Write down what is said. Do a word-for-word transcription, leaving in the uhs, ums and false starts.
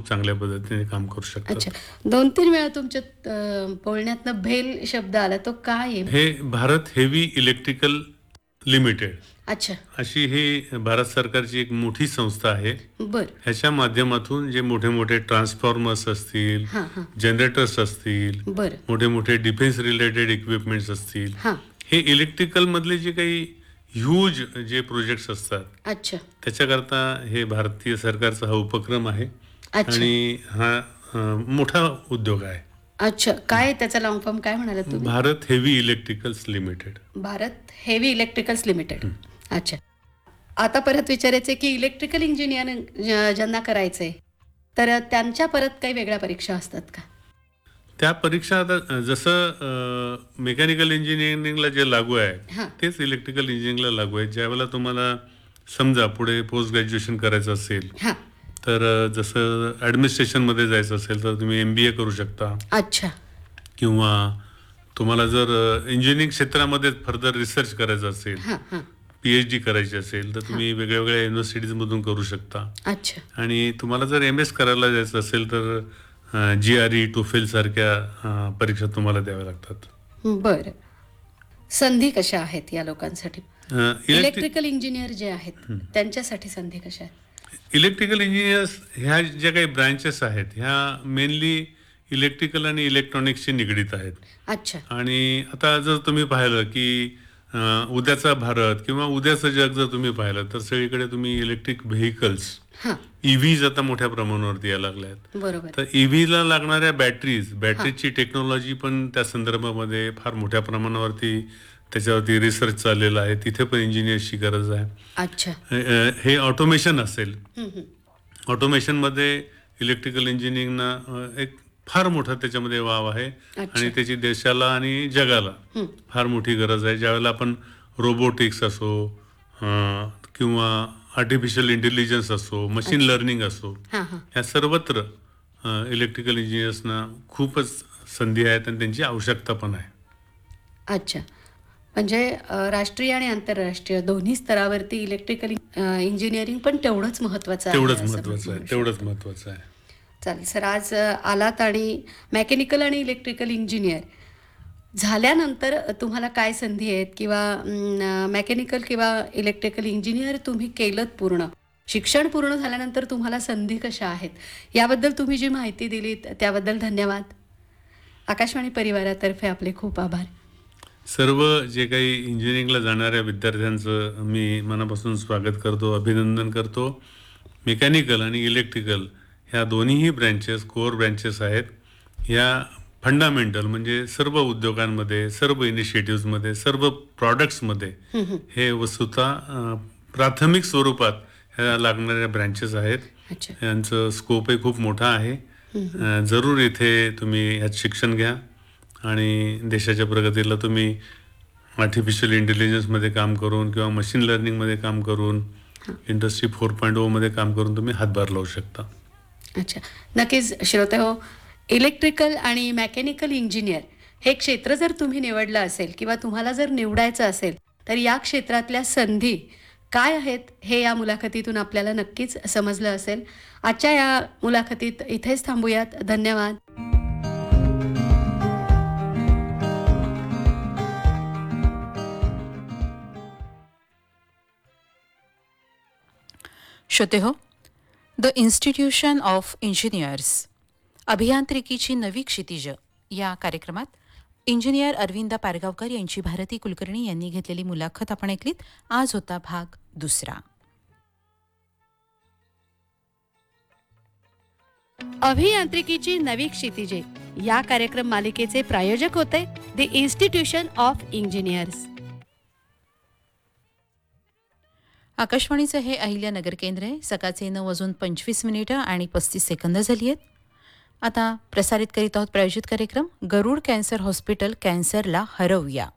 खूप चांगल्या पद्धतीने काम करू शकतात. अच्छा, दोन तीन वेळा तुमच्या अ, बोलण्यातनं भेल शब्द आला, तो काय आहे? हे भारत हेवी इलेक्ट्रिकल लिमिटेड अच्छा. अशी ही भारत सरकारची एक मोठी संस्था आहे. बर. ह्याच्या माध्यमातून जे मोठे मोठे ट्रान्सफॉर्मर्स असतील, हां हां. जनरेटर्स असतील, बर. मोठे मोठे डिफेन्स रिलेटेड इक्विपमेंट्स असतील, हां. हे इलेक्ट्रिकल मधले जे काही ह्यूज जे प्रोजेक्ट्स असतात, अच्छा. त्याच्याकरता हे भारतीय सरकारचा हा उपक्रम आहे. अच्छा. आणि हा अ, मोठा उद्योग आहे. अच्छा, काय त्याचा लॉंग फॉर्म काय म्हणालात तुम्ही? Bharat heavy electricals limited. Bharat heavy electricals limited. अच्छा, आता परत विचारायचे की इलेक्ट्रिकल इंजिनिअरिंग ज्यांना करायचंय तर त्यांच्या परत काही वेगळ्या परीक्षा असतात का? त्या परीक्षा आता जसं मेकॅनिकल इंजिनिअरिंगला जे लागू आहे हां. तेच इलेक्ट्रिकल इंजिनिअरिंगला लागू आहे. ज्यावेळेला तुम्हाला समजा पुढे पोस्ट ग्रॅज्युएशन करायचं असेल, हां. तर अ, जसं ॲडमिनिस्ट्रेशनमध्ये जायचं असेल तर तुम्ही एम बी ए करू शकता. अच्छा. किंवा तुम्हाला जर इंजिनिअरिंग क्षेत्रामध्ये फर्दर रिसर्च करायचं असेल, हां हां. पी एच डी करायची असेल, तर तुम्ही वेगळ्या वेगळ्या युनिव्हर्सिटीजमधून करू शकता. अच्छा. आणि तुम्हाला जर एम एस करायला जायचं असेल तर जी आर ई टोफेल सारख्या अ, परीक्षा तुम्हाला द्याव्या लागतात. बरं, संधी कशा आहेत या लोकांसाठी? अ, इलेक्ट्रिक इलेक्ट्रिकल इंजिनियर जे आहेत त्यांच्यासाठी संधी कशा आहेत? इलेक्ट्रिकल इंजिनियर्स ह्या ज्या काही ब्रँचेस आहेत ह्या मेनली इलेक्ट्रिकल आणि इलेक्ट्रॉनिक्सशी निगडीत आहेत. अच्छा. आणि आता जर तुम्ही पाहिलं की अ, उद्याचा भारत किंवा उद्याचं जग जर तुम्ही पाहिलं तर सगळीकडे तुम्ही इलेक्ट्रिक व्हेकल्स, हां. ईव्हीज आता मोठ्या प्रमाणावरती यायला लागल्या आहेत. बरोबर. तर ईव्हीला लागणाऱ्या बॅटरीज बॅटरीची टेक्नॉलॉजी पण त्या संदर्भामध्ये फार मोठ्या प्रमाणावरती त्याच्यावरती रिसर्च चाललेला आहे. तिथे पण इंजिनियर्सची गरज आहे. अच्छा. अ, अ, हे ऑटोमेशन असेल, हं, हं. ऑटोमेशनमध्ये इलेक्ट्रिकल इंजिनिअरिंगना अ, एक फार मोठा त्याच्यामध्ये वाव आहे. अच्छा. आणि त्याची देशाला आणि जगाला हं. फार मोठी गरज आहे. ज्यावेळेला आपण रोबोटिक्स असो अ, किंवा आर्टिफिशियल इंटेलिजन्स असो, मशीन अच्छा. लर्निंग असो, हां हां. ह्या सर्वत्र इलेक्ट्रिकल इंजिनियर्सना खूपच संधी आहेत आणि त्यांची आवश्यकता पण आहे. अच्छा, म्हणजे अ, राष्ट्रीय आणि आंतरराष्ट्रीय दोन्ही स्तरावरती इलेक्ट्रिकल इंजिनिअरिंग पण तेवढंच महत्त्वाचं आहे तेवढंच असं महत्त्वाचं आहे. म्हणू तेवढंच शकतो. महत्त्वाचं आहे. चालेल सर, आज अ, आलात आणि मेकॅनिकल आणि इलेक्ट्रिकल इंजिनियर झाल्यानंतर तुम्हाला काय संधी आहेत किंवा मेकॅनिकल किंवा इलेक्ट्रिकल इंजिनियर तुम्ही केलंत पूर्ण शिक्षण पूर्ण झाल्यानंतर तुम्हाला संधी कशा आहेत याबद्दल तुम्ही जी माहिती दिलीत त्याबद्दल धन्यवाद. आकाशवाणी परिवारातर्फे आपले खूप आभार. सर्व जे काही इंजिनिअरिंगला जाणाऱ्या विद्यार्थ्यांचं मी मनापासून स्वागत करतो, अभिनंदन करतो. मेकॅनिकल आणि इलेक्ट्रिकल ह्या दोन्हीही ब्रँचेस कोअर ब्रँचेस आहेत. ह्या फंडामेंटल म्हणजे सर्व उद्योगांमध्ये, सर्व इनिशिएटिव्हजमध्ये, सर्व प्रॉडक्ट्समध्ये हे वस्तुतः अ, प्राथमिक स्वरूपात ह्या लागणाऱ्या ब्रँचेस आहेत. अच्छा. यांचं स्कोपही खूप मोठा आहे. अ, जरूर इथे तुम्ही ह्यात शिक्षण घ्या आणि देशाच्या प्रगतीला तुम्ही आर्टिफिशियल इंटेलिजन्समध्ये काम करून किंवा मशीन लर्निंगमध्ये काम करून, इंडस्ट्री फोर पॉईंट ओमध्ये काम करून तुम्ही हातभार लावू शकता. अच्छा, नक्कीच श्रोतेहो, इलेक्ट्रिकल आणि मेकॅनिकल इंजिनियर हे क्षेत्र जर तुम्ही निवडलं असेल किंवा तुम्हाला जर निवडायचं असेल तर या क्षेत्रातल्या संधी काय आहेत हे या मुलाखतीतून आपल्याला नक्कीच समजलं असेल. आजच्या या मुलाखतीत इथेच थांबूयात. धन्यवाद. श्रोते हो, द इन्स्टिट्यूशन ऑफ इंजिनियर्स अभियांत्रिकीची नवी क्षितिज या कार्यक्रमात इंजिनियर अरविंदा पारगावकर यांची भारती कुलकर्णी यांनी घेतलेली मुलाखत आपण ऐकलीत. आज होता भाग दुसरा. अभियांत्रिकीची नवी क्षितिजे या कार्यक्रम मालिकेचे प्रायोजक होते द इन्स्टिट्यूशन ऑफ इंजिनियर्स. आकाशवाणीचं हे अहिल्यानगर केंद्र आहे. सकाळचे नऊ वाजून पंचवीस मिनिटं आणि पस्तीस सेकंद झाली आहेत. आता प्रसारित करीत आहोत प्रायोजित कार्यक्रम गरुड कॅन्सर हॉस्पिटल, कॅन्सरला हरवूया.